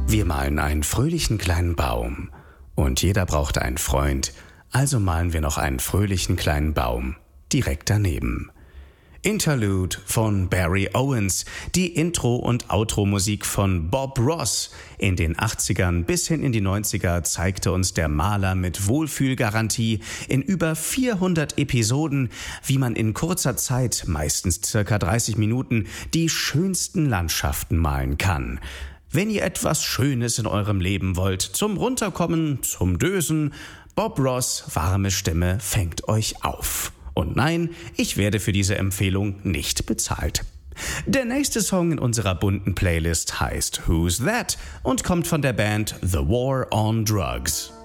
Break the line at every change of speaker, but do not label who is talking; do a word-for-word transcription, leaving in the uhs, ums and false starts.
Wir malen einen fröhlichen kleinen Baum. Und jeder braucht einen Freund, also malen wir noch einen fröhlichen kleinen Baum direkt daneben. Interlude von Barry Owens, die Intro- und Outro-Musik von Bob Ross. In den achtzigern bis hin in die neunziger zeigte uns der Maler mit Wohlfühlgarantie in über vierhundert Episoden, wie man in kurzer Zeit, meistens circa dreißig Minuten, die schönsten Landschaften malen kann. Wenn ihr etwas Schönes in eurem Leben wollt, zum Runterkommen, zum Dösen, Bob Ross' warme Stimme fängt euch auf. Und nein, ich werde für diese Empfehlung nicht bezahlt. Der nächste Song in unserer bunten Playlist heißt Who's That und kommt von der Band The War on Drugs.